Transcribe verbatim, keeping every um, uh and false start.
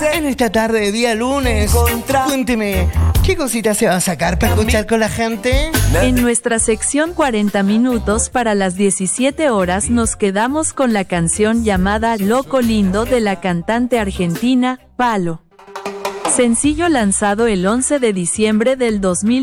En esta tarde de día lunes, cuénteme, ¿qué cositas se va a sacar para escuchar con la gente? En nuestra sección cuarenta minutos para las diecisiete horas nos quedamos con la canción llamada Loco Lindo de la cantante argentina, Palo. Sencillo lanzado el once de diciembre del dos mil